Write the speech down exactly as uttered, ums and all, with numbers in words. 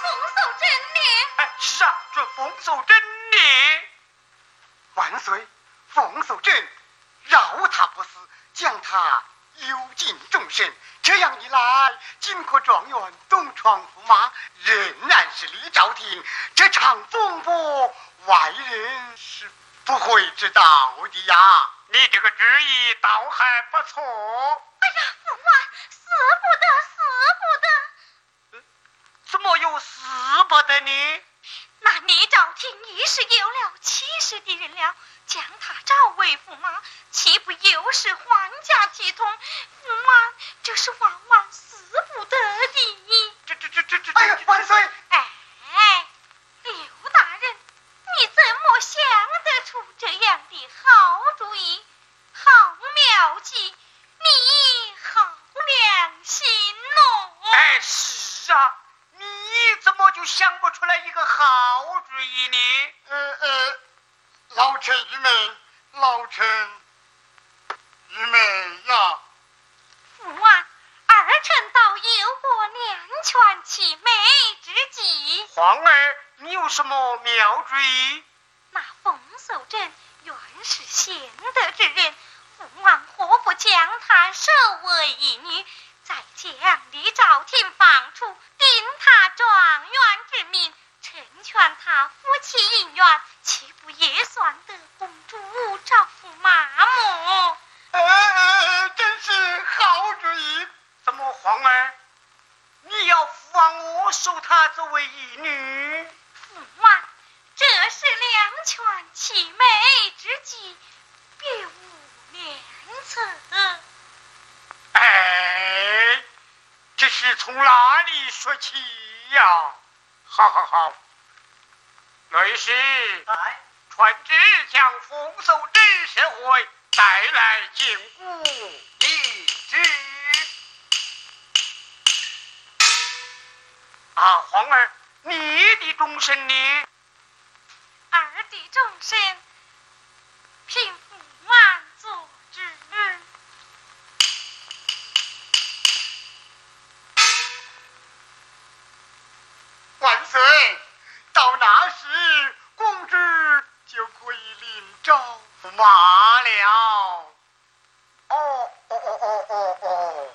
封守真烈。 哎，是啊，这封守真烈。 万岁，封守真饶他不死，将他幽禁终身。这样一来，金科状元东床驸马仍然是李兆廷，这场风波外人是不会知道的呀。 你这个主意倒还不错。 哎呀，父王，死不得，死不得！ 怎么有死不得呢？ 那李兆廷已是有了七十的人了，将他召为驸马，岂不又是皇家体统？驸马这是万万死不得的。 这这这这这！ 哎呀，万岁！ 哎，刘大人，你怎么想得出这样的好主意、好妙计？你好良心哦！ 哎，是啊，你怎么就想不出来一个好主意呢？ 呃呃，老臣愚昧，老臣愚昧呀。 父王，儿臣倒有过两全其美之计。 皇儿，你有什么妙主意？ 那封守真原是贤德之人，父王何不将他收为义女，再将李兆廷放出，定他状元之名，成全他夫妻姻缘，岂不也算得公主找驸马么？ 呃呃，真是好主意。 怎么，皇儿，你要父王我收她作为义女？ 父王，这是两全其美之计，别无良策。 哎，这是从哪里说起呀？好好好，内侍， 哎， 传旨将封守真社会带来见顾。 立之。 啊，皇儿，你的终身呢？ 儿的终身